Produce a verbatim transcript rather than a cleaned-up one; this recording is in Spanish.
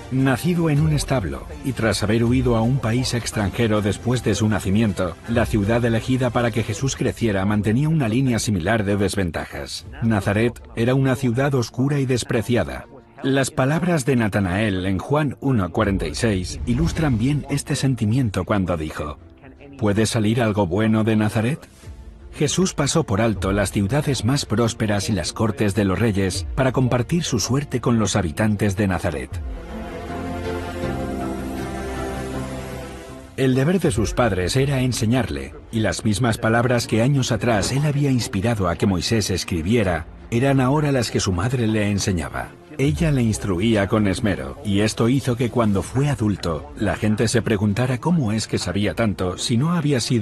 Nacido en un establo, y tras haber huido a un país extranjero después de su nacimiento, la ciudad elegida para que Jesús creciera mantenía una línea similar de desventajas. Nazaret era una ciudad oscura y despreciada. Las palabras de Natanael en Juan uno cuarenta y seis ilustran bien este sentimiento cuando dijo: ¿Puede salir algo bueno de Nazaret? Jesús pasó por alto las ciudades más prósperas y las cortes de los reyes para compartir su suerte con los habitantes de Nazaret. El deber de sus padres era enseñarle, y las mismas palabras que años atrás él había inspirado a que Moisés escribiera, eran ahora las que su madre le enseñaba. Ella le instruía con esmero, y esto hizo que cuando fue adulto, la gente se preguntara cómo es que sabía tanto si no había sido